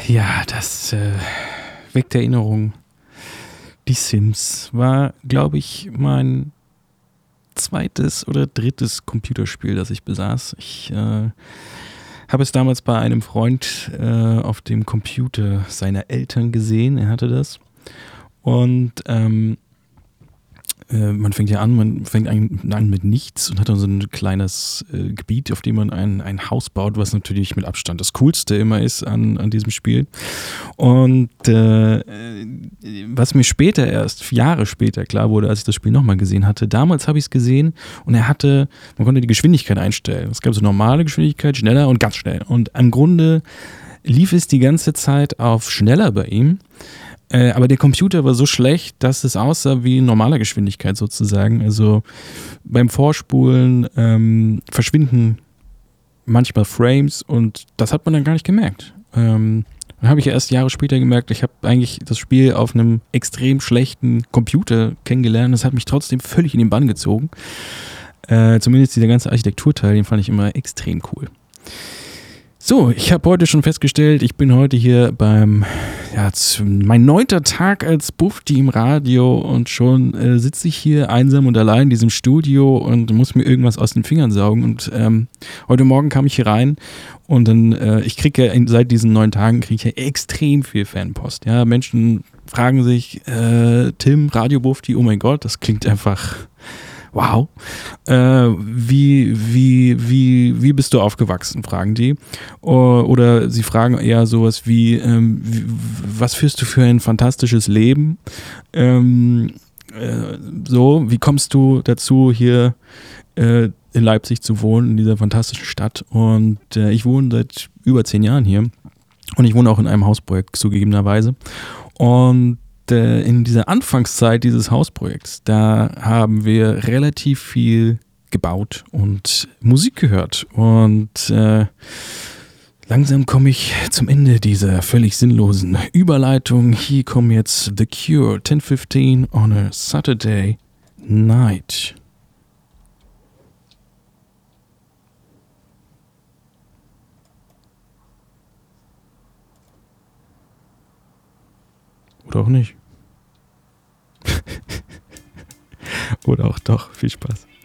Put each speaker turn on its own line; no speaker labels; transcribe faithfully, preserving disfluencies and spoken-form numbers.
Ja, das äh, weckt Erinnerungen. Die Sims war, glaube ich, mein zweites oder drittes Computerspiel, das ich besaß. Ich äh, habe es damals bei einem Freund äh, auf dem Computer seiner Eltern gesehen. Er hatte das. Und ähm, äh, man fängt ja an, man fängt an, an mit nichts und hat dann so ein kleines äh, Gebiet, auf dem man ein, ein Haus baut, was natürlich mit Abstand das Coolste immer ist an, an diesem Spiel. Und äh, was mir später erst, Jahre später klar wurde, als ich das Spiel nochmal gesehen hatte, damals habe ich es gesehen und er hatte, man konnte die Geschwindigkeit einstellen. Es gab so normale Geschwindigkeit, schneller und ganz schnell. Und im Grunde lief es die ganze Zeit auf schneller bei ihm. Äh, aber der Computer war so schlecht, dass es aussah wie normale Geschwindigkeit sozusagen. Also beim Vorspulen ähm, verschwinden manchmal Frames und das hat man dann gar nicht gemerkt. Ähm, dann habe ich erst Jahre später gemerkt, ich habe eigentlich das Spiel auf einem extrem schlechten Computer kennengelernt. Das hat mich trotzdem völlig in den Bann gezogen. Äh, zumindest dieser ganze Architekturteil, den fand ich immer extrem cool. So, ich habe heute schon festgestellt, ich bin heute hier beim, ja, mein neunter Tag als Bufti im Radio und schon äh, sitze ich hier einsam und allein in diesem Studio und muss mir irgendwas aus den Fingern saugen. Und ähm, heute Morgen kam ich hier rein und dann, äh, ich kriege ja in, seit diesen neun Tagen kriege ich ja extrem viel Fanpost. Ja, Menschen fragen sich, äh, Tim, Radio Bufti, oh mein Gott, das klingt einfach... Wow, äh, wie, wie, wie, wie bist du aufgewachsen, fragen die. Oder sie fragen eher sowas wie, ähm, wie was führst du für ein fantastisches Leben? Ähm, äh, so, wie kommst du dazu, hier äh, in Leipzig zu wohnen, in dieser fantastischen Stadt? Und äh, ich wohne seit über zehn Jahren hier und ich wohne auch in einem Hausprojekt zugegebenerweise. Und in dieser Anfangszeit dieses Hausprojekts, da haben wir relativ viel gebaut und Musik gehört. Und äh, langsam komme ich zum Ende dieser völlig sinnlosen Überleitung. Hier kommen jetzt The Cure, ten fifteen on a Saturday night. Oder auch nicht. Oder auch doch. Viel Spaß.